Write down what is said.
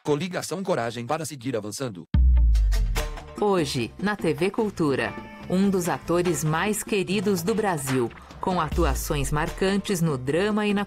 Coligação Coragem para seguir avançando. Hoje, na TV Cultura, um dos atores mais queridos do Brasil, com atuações marcantes no drama e na